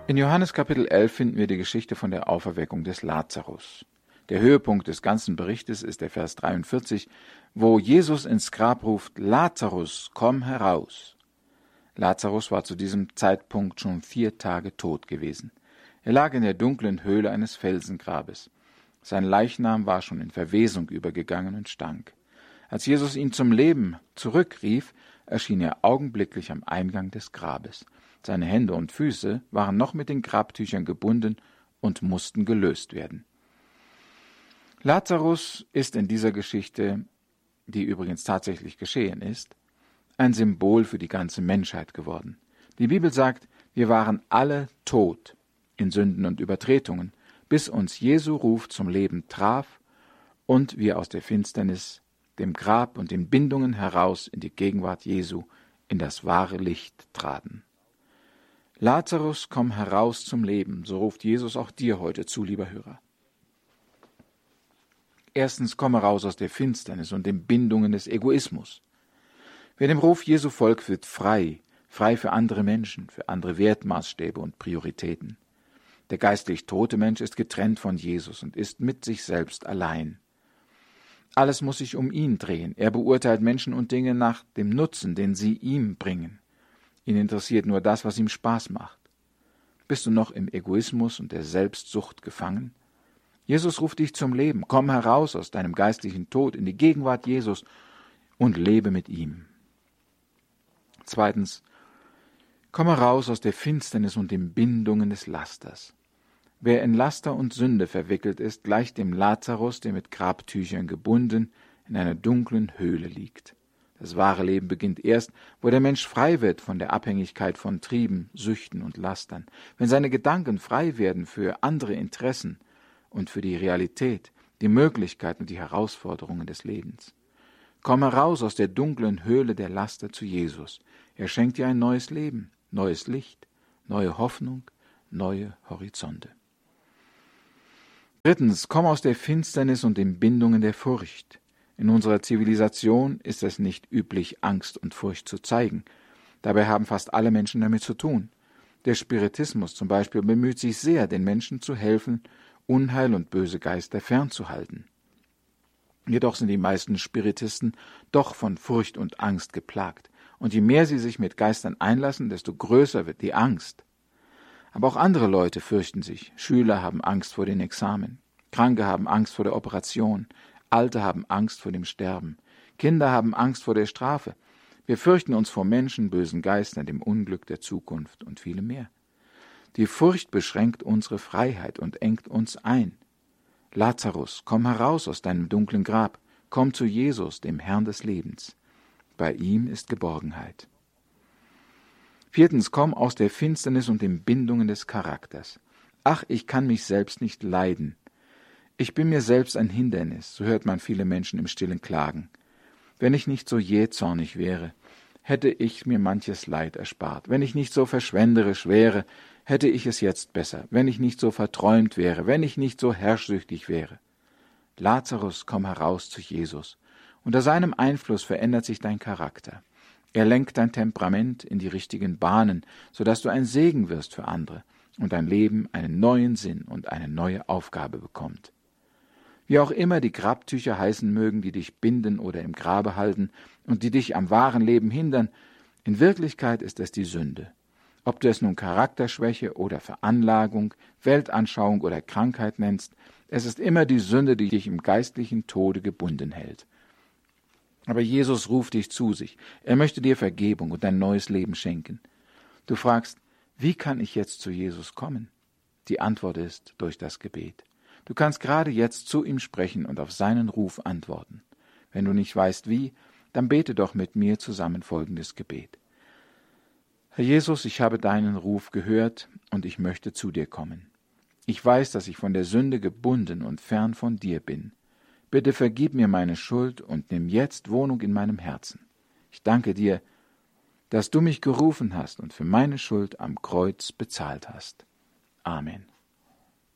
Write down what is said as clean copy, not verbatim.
In Johannes Kapitel 11 finden wir die Geschichte von der Auferweckung des Lazarus. Der Höhepunkt des ganzen Berichtes ist der Vers 43, wo Jesus ins Grab ruft: Lazarus, komm heraus. Lazarus war zu diesem Zeitpunkt schon 4 Tage tot gewesen. Er lag in der dunklen Höhle eines Felsengrabes. Sein Leichnam war schon in Verwesung übergegangen und stank. Als Jesus ihn zum Leben zurückrief, erschien er augenblicklich am Eingang des Grabes. Seine Hände und Füße waren noch mit den Grabtüchern gebunden und mussten gelöst werden. Lazarus ist in dieser Geschichte, die übrigens tatsächlich geschehen ist, ein Symbol für die ganze Menschheit geworden. Die Bibel sagt, wir waren alle tot in Sünden und Übertretungen, bis uns Jesu Ruf zum Leben traf und wir aus der Finsternis, dem Grab und den Bindungen heraus in die Gegenwart Jesu, in das wahre Licht traten. Lazarus, komm heraus zum Leben, so ruft Jesus auch dir heute zu, lieber Hörer. Erstens, komme raus aus der Finsternis und den Bindungen des Egoismus. Wer dem Ruf Jesu folgt, wird frei für andere Menschen, für andere Wertmaßstäbe und Prioritäten. Der geistlich tote Mensch ist getrennt von Jesus und ist mit sich selbst allein. Alles muss sich um ihn drehen. Er beurteilt Menschen und Dinge nach dem Nutzen, den sie ihm bringen. Ihn interessiert nur das, was ihm Spaß macht. Bist du noch im Egoismus und der Selbstsucht gefangen? Jesus ruft dich zum Leben. Komm heraus aus deinem geistlichen Tod in die Gegenwart Jesus und lebe mit ihm. Zweitens, komm heraus aus der Finsternis und den Bindungen des Lasters. Wer in Laster und Sünde verwickelt ist, gleicht dem Lazarus, der mit Grabtüchern gebunden in einer dunklen Höhle liegt. Das wahre Leben beginnt erst, wo der Mensch frei wird von der Abhängigkeit von Trieben, Süchten und Lastern, wenn seine Gedanken frei werden für andere Interessen und für die Realität, die Möglichkeiten und die Herausforderungen des Lebens. Komm heraus aus der dunklen Höhle der Laster zu Jesus. Er schenkt dir ein neues Leben, neues Licht, neue Hoffnung, neue Horizonte. Drittens, komm aus der Finsternis und den Bindungen der Furcht. In unserer Zivilisation ist es nicht üblich, Angst und Furcht zu zeigen. Dabei haben fast alle Menschen damit zu tun. Der Spiritismus zum Beispiel bemüht sich sehr, den Menschen zu helfen, Unheil und böse Geister fernzuhalten. Jedoch sind die meisten Spiritisten doch von Furcht und Angst geplagt. Und je mehr sie sich mit Geistern einlassen, desto größer wird die Angst. Aber auch andere Leute fürchten sich. Schüler haben Angst vor den Examen. Kranke haben Angst vor der Operation. Alte haben Angst vor dem Sterben. Kinder haben Angst vor der Strafe. Wir fürchten uns vor Menschen, bösen Geistern, dem Unglück der Zukunft und vielem mehr. Die Furcht beschränkt unsere Freiheit und engt uns ein. Lazarus, komm heraus aus deinem dunklen Grab. Komm zu Jesus, dem Herrn des Lebens. Bei ihm ist Geborgenheit. Viertens, komm aus der Finsternis und den Bindungen des Charakters. Ach, ich kann mich selbst nicht leiden. Ich bin mir selbst ein Hindernis, so hört man viele Menschen im Stillen klagen. Wenn ich nicht so jähzornig wäre, hätte ich mir manches Leid erspart. Wenn ich nicht so verschwenderisch wäre, hätte ich es jetzt besser. Wenn ich nicht so verträumt wäre, wenn ich nicht so herrschsüchtig wäre. Lazarus, komm heraus zu Jesus. Unter seinem Einfluss verändert sich dein Charakter. Er lenkt dein Temperament in die richtigen Bahnen, sodass du ein Segen wirst für andere und dein Leben einen neuen Sinn und eine neue Aufgabe bekommt. Wie auch immer die Grabtücher heißen mögen, die dich binden oder im Grabe halten und die dich am wahren Leben hindern, in Wirklichkeit ist es die Sünde. Ob du es nun Charakterschwäche oder Veranlagung, Weltanschauung oder Krankheit nennst, es ist immer die Sünde, die dich im geistlichen Tode gebunden hält. Aber Jesus ruft dich zu sich. Er möchte dir Vergebung und ein neues Leben schenken. Du fragst, wie kann ich jetzt zu Jesus kommen? Die Antwort ist durch das Gebet. Du kannst gerade jetzt zu ihm sprechen und auf seinen Ruf antworten. Wenn du nicht weißt wie, dann bete doch mit mir zusammen folgendes Gebet. Herr Jesus, ich habe deinen Ruf gehört und ich möchte zu dir kommen. Ich weiß, dass ich von der Sünde gebunden und fern von dir bin. Bitte vergib mir meine Schuld und nimm jetzt Wohnung in meinem Herzen. Ich danke dir, dass du mich gerufen hast und für meine Schuld am Kreuz bezahlt hast. Amen.